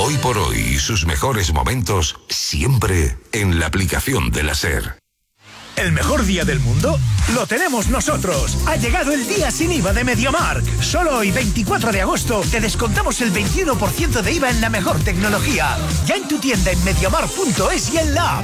Hoy por hoy y sus mejores momentos siempre en la aplicación de la SER. ¿El mejor día del mundo? ¡Lo tenemos nosotros! Ha llegado el día sin IVA de MediaMarkt. Solo hoy, 24 de agosto, te descontamos el 21% de IVA en la mejor tecnología. Ya en tu tienda en MediaMarkt.es y en la app.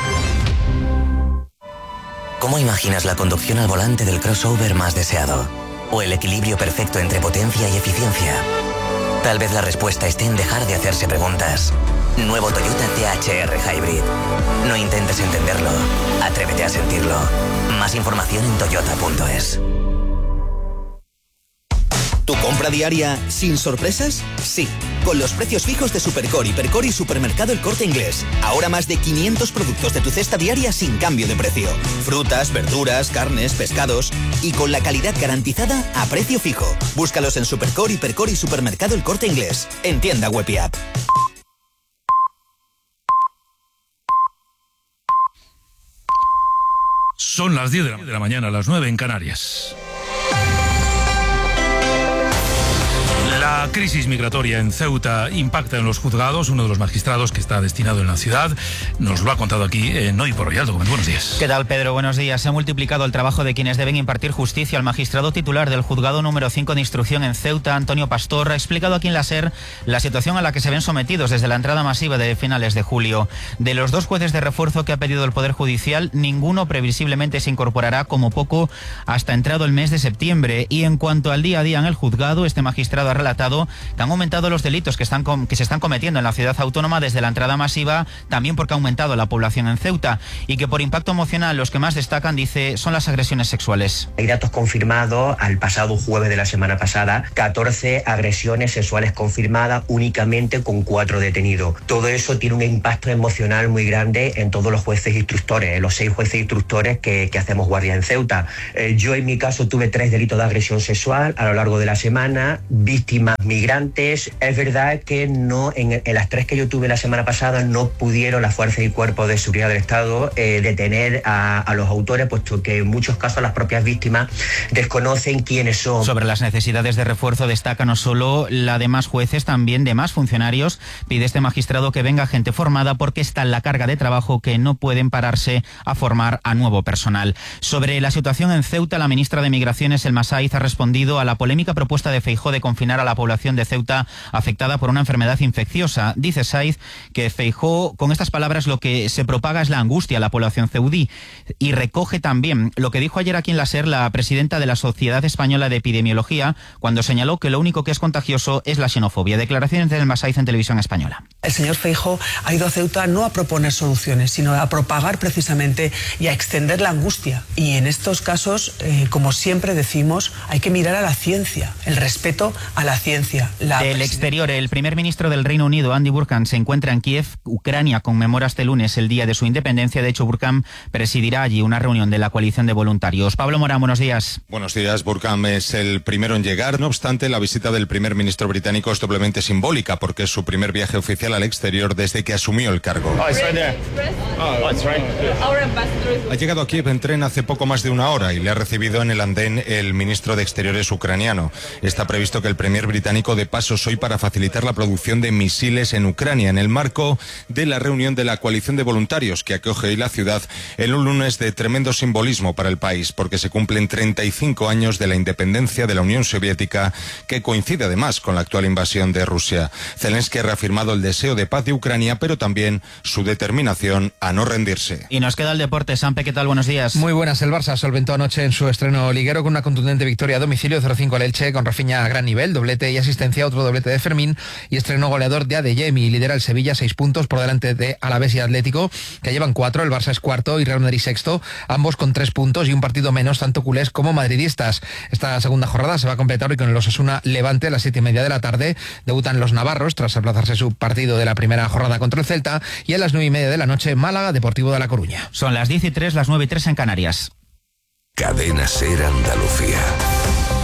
¿Cómo imaginas la conducción al volante del crossover más deseado? ¿O el equilibrio perfecto entre potencia y eficiencia? Tal vez la respuesta esté en dejar de hacerse preguntas. Nuevo Toyota THR Hybrid. No intentes entenderlo, atrévete a sentirlo. Más información en toyota.es. ¿Tu compra diaria sin sorpresas? Sí, con los precios fijos de Supercore, Hipercore y Supermercado El Corte Inglés. Ahora más de 500 productos de tu cesta diaria sin cambio de precio. Frutas, verduras, carnes, pescados y con la calidad garantizada a precio fijo. Búscalos en Supercore, Hipercore y Supermercado El Corte Inglés. En tienda web y app. Son las 10 de la mañana, las 9 en Canarias. La crisis migratoria en Ceuta impacta en los juzgados. Uno de los magistrados que está destinado en la ciudad nos lo ha contado aquí en Hoy por Hoy. Aldo Gómez, buenos días. ¿Qué tal, Pedro? Buenos días. Se ha multiplicado el trabajo de quienes deben impartir justicia. El magistrado titular del juzgado número 5 de instrucción en Ceuta, Antonio Pastor, ha explicado aquí en la SER la situación a la que se ven sometidos desde la entrada masiva de finales de julio. De los 2 jueces de refuerzo que ha pedido el Poder Judicial, ninguno previsiblemente se incorporará como poco hasta entrado el mes de septiembre. Y en cuanto al día a día en el juzgado, este magistrado ha relatado que han aumentado los delitos que se están cometiendo en la ciudad autónoma desde la entrada masiva, también porque ha aumentado la población en Ceuta, y que por impacto emocional los que más destacan, dice, son las agresiones sexuales. Hay datos confirmados al pasado jueves de la semana pasada, 14 agresiones sexuales confirmadas únicamente con 4 detenidos. Todo eso tiene un impacto emocional muy grande en todos los jueces instructores, en los 6 jueces instructores que hacemos guardia en Ceuta. Yo en mi caso tuve 3 delitos de agresión sexual a lo largo de la semana, víctimas migrantes. Es verdad que no en las 3 que yo tuve la semana pasada no pudieron las fuerzas y cuerpos de seguridad del Estado detener a los autores, puesto que en muchos casos las propias víctimas desconocen quiénes son. Sobre las necesidades de refuerzo destaca no solo la de más jueces, también de más funcionarios. Pide este magistrado que venga gente formada porque está en la carga de trabajo que no pueden pararse a formar a nuevo personal. Sobre la situación en Ceuta, la ministra de Migraciones, Elma Saiz, ha respondido a la polémica propuesta de Feijóo de confinar a la población de Ceuta afectada por una enfermedad infecciosa. Dice Saiz que Feijóo, con estas palabras, lo que se propaga es la angustia a la población ceudí, y recoge también lo que dijo ayer aquí en la SER la presidenta de la Sociedad Española de Epidemiología, cuando señaló que lo único que es contagioso es la xenofobia. Declaraciones de Elma Saiz en Televisión Española. El señor Feijóo ha ido a Ceuta no a proponer soluciones, sino a propagar precisamente y a extender la angustia. Y en estos casos, como siempre decimos, hay que mirar a la ciencia, el respeto a la ciencia. Del exterior, el primer ministro del Reino Unido, Andy Burham, se encuentra en Kiev. Ucrania conmemora este lunes el día de su independencia. De hecho, Burham presidirá allí una reunión de la coalición de voluntarios. Pablo Morán, buenos días. Buenos días. Burham es el primero en llegar. No obstante, la visita del primer ministro británico es doblemente simbólica porque es su primer viaje oficial al exterior desde que asumió el cargo. Ha llegado a Kiev en tren hace poco más de una hora y le ha recibido en el andén el ministro de Exteriores ucraniano. Está previsto que el premier británico dé pasos hoy para facilitar la producción de misiles en Ucrania en el marco de la reunión de la coalición de voluntarios que acoge hoy la ciudad en un lunes de tremendo simbolismo para el país porque se cumplen 35 años de la independencia de la Unión Soviética, que coincide además con la actual invasión de Rusia. Zelensky ha reafirmado el deseo de paz de Ucrania, pero también su determinación a no rendirse. Y nos queda el deporte. Sampe, ¿qué tal? Buenos días. Muy buenas. El Barça solventó anoche en su estreno liguero con una contundente victoria a domicilio 0-5 al Elche, con Rafinha a gran nivel, doblete y asistencia, otro doblete de Fermín, y estreno goleador de Adeyemi. Lidera el Sevilla 6 puntos por delante de Alavés y Atlético, que llevan 4. El Barça es cuarto y Real Madrid sexto, ambos con 3 puntos y un partido menos, tanto culés como madridistas. Esta segunda jornada se va a completar hoy con el Osasuna Levante a las 7:30 de la tarde. Debutan los navarros tras aplazarse su partido de la primera jornada contra el Celta, y a las 9:30 de la noche Málaga Deportivo de La Coruña. Son las 10:03, las 9:03 en Canarias. Cadena SER Andalucía.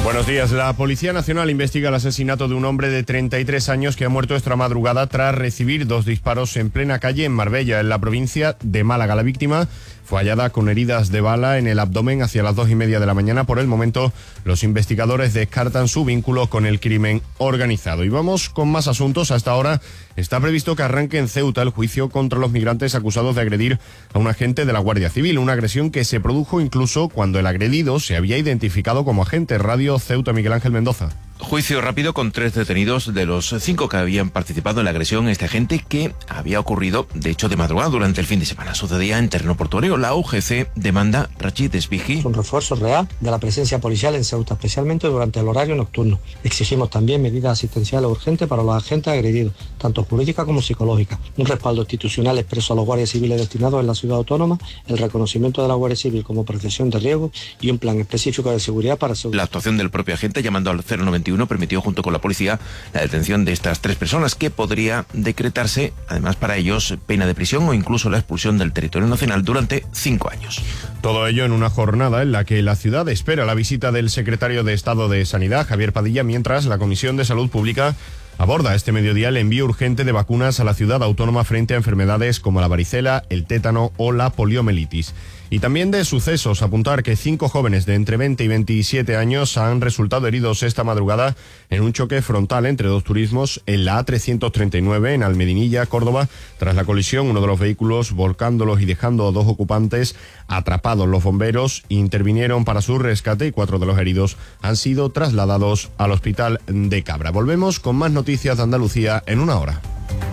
Buenos días. La Policía Nacional investiga el asesinato de un hombre de 33 años que ha muerto esta madrugada tras recibir 2 disparos en plena calle en Marbella, en la provincia de Málaga. La víctima fue hallada con heridas de bala en el abdomen hacia las 2:30 de la mañana. Por el momento, los investigadores descartan su vínculo con el crimen organizado. Y vamos con más asuntos. A esta hora está previsto que arranque en Ceuta el juicio contra los migrantes acusados de agredir a un agente de la Guardia Civil. Una agresión que se produjo incluso cuando el agredido se había identificado como agente. Radio Ceuta, Miguel Ángel Mendoza. Juicio rápido con 3 detenidos de los 5 que habían participado en la agresión a este agente, que había ocurrido, de hecho, de madrugada durante el fin de semana. Sucedía en terreno portuario. La UGC demanda Rachid Esbigi. Un refuerzo real de la presencia policial en Ceuta, especialmente durante el horario nocturno. Exigimos también medidas asistenciales urgentes para los agentes agredidos, tanto jurídicas como psicológicas. Un respaldo institucional expreso a los guardias civiles destinados en la ciudad autónoma, el reconocimiento de la Guardia Civil como profesión de riesgo y un plan específico de seguridad para Ceuta. La actuación del propio agente, llamando al 091, permitió, junto con la policía, la detención de estas 3 personas, que podría decretarse, además para ellos, pena de prisión o incluso la expulsión del territorio nacional durante 5 años. Todo ello en una jornada en la que la ciudad espera la visita del secretario de Estado de Sanidad, Javier Padilla, mientras la Comisión de Salud Pública aborda este mediodía el envío urgente de vacunas a la ciudad autónoma frente a enfermedades como la varicela, el tétano o la poliomielitis. Y también de sucesos, apuntar que 5 jóvenes de entre 20 y 27 años han resultado heridos esta madrugada en un choque frontal entre 2 turismos en la A339 en Almedinilla, Córdoba. Tras la colisión, uno de los vehículos volcándolos y dejando a 2 ocupantes atrapados. Los bomberos intervinieron para su rescate y 4 de los heridos han sido trasladados al hospital de Cabra. Volvemos con más noticias de Andalucía en una hora.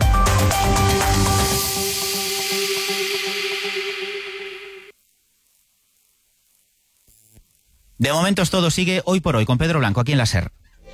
De momento todo sigue hoy por hoy con Pedro Blanco aquí en la SER.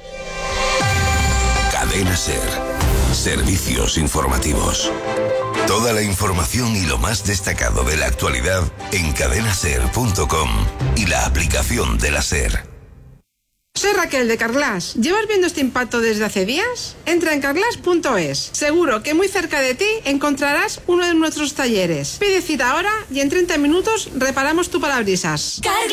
Cadena SER. Servicios informativos. Toda la información y lo más destacado de la actualidad en cadenaser.com y la aplicación de la SER. Soy Raquel de Carglass. ¿Llevas viendo este impacto desde hace días? Entra en carglass.es. Seguro que muy cerca de ti encontrarás uno de nuestros talleres. Pide cita ahora y en 30 minutos reparamos tu parabrisas.